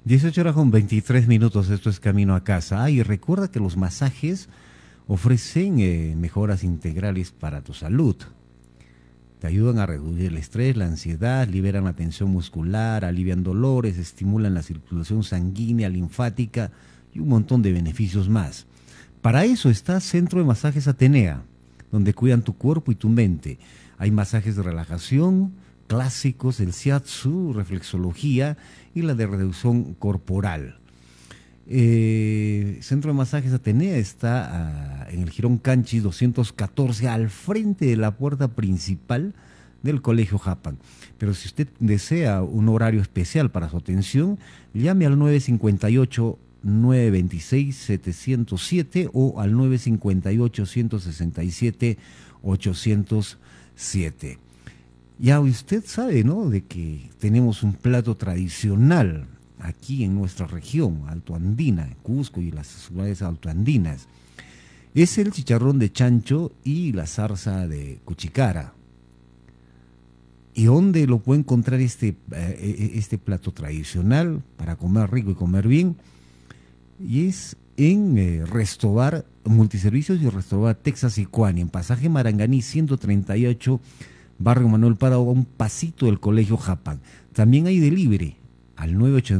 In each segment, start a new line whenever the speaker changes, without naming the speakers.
18 horas con 23 minutos, esto es Camino a Casa. Y recuerda que los masajes ofrecen mejoras integrales para tu salud. Te ayudan a reducir el estrés, la ansiedad, liberan la tensión muscular, alivian dolores, estimulan la circulación sanguínea, linfática y un montón de beneficios más. Para eso está Centro de Masajes Atenea, donde cuidan tu cuerpo y tu mente. Hay masajes de relajación, clásicos, el shiatsu, reflexología y la de reducción corporal. Centro de Masajes Atenea está en el Jirón Canchis 214, al frente de la puerta principal del Colegio Japan. Pero si usted desea un horario especial para su atención, llame al 958-926-707 o al 958-167-807. Ya usted sabe, ¿no?, de que tenemos un plato tradicional aquí en nuestra región altoandina, Cusco y las ciudades altoandinas. Es el chicharrón de chancho y la zarza de cuchicara. ¿Y dónde lo puede encontrar este plato tradicional para comer rico y comer bien? Y es en Restobar Multiservicios y Restobar Texas Icuani, en Pasaje Maranganí 138, Barrio Manuel Prado, a un pasito del Colegio Japan. También hay delivery al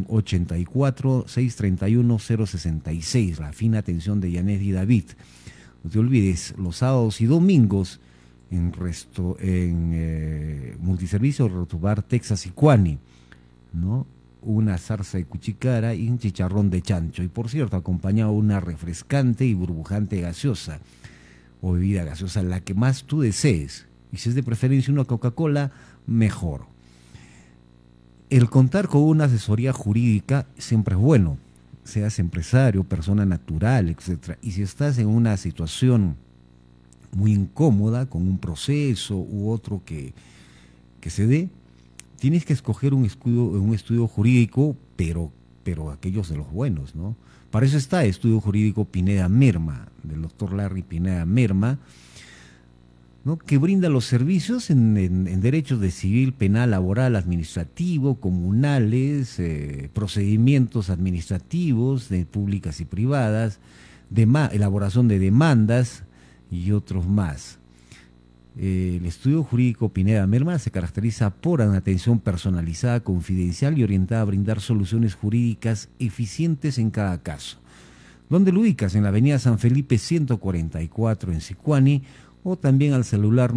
984-631-066, la fina atención de Yanet y David. No te olvides, los sábados y domingos en Multiservicio Restobar Texas Icuani, ¿no? Una zarza de cuchicara y un chicharrón de chancho. Y por cierto, acompañado de una refrescante y burbujante gaseosa o bebida gaseosa, la que más tú desees. Y si es de preferencia una Coca-Cola, mejor. El contar con una asesoría jurídica siempre es bueno, seas empresario, persona natural, etcétera. Y si estás en una situación muy incómoda, con un proceso u otro que se dé, tienes que escoger un estudio jurídico, pero aquellos de los buenos, ¿no? Para eso está Estudio Jurídico Pineda Merma, del doctor Larry Pineda Merma, ¿no?, que brinda los servicios en derechos de civil, penal, laboral, administrativo, comunales, procedimientos administrativos, de públicas y privadas, elaboración de demandas y otros más. El Estudio Jurídico Pineda Merma se caracteriza por una atención personalizada, confidencial y orientada a brindar soluciones jurídicas eficientes en cada caso. ¿Dónde lo ubicas? En la avenida San Felipe 144 en Sicuani, o también al celular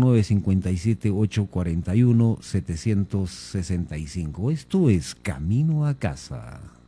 957-841-765. Esto es Camino a Casa.